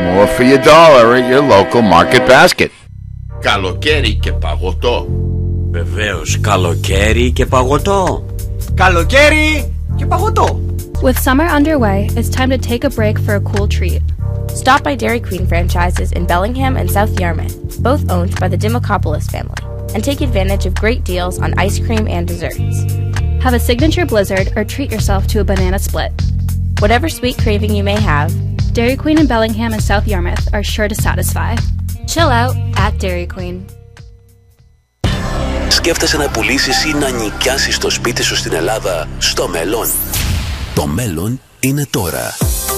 more for your dollar at your local market basket. Καλοκαίρι και παγωτό. Βεβαίως, καλοκαίρι και παγωτό. Καλοκαίρι και παγωτό. With summer underway, it's time to take a break for a cool treat. Stop by Dairy Queen franchises in Bellingham and South Yarmouth, both owned by the Dimokopoulos family, and take advantage of great deals on ice cream and desserts. Have a signature blizzard or treat yourself to a banana split. Whatever sweet craving you may have, Dairy Queen in Bellingham and South Yarmouth are sure to satisfy. Chill out at Dairy Queen. Σκέφτεσαι να πουλήσεις ή να νοικιάσεις το σπίτι σου στην Ελλάδα στο μέλλον? Το μέλλον είναι τώρα.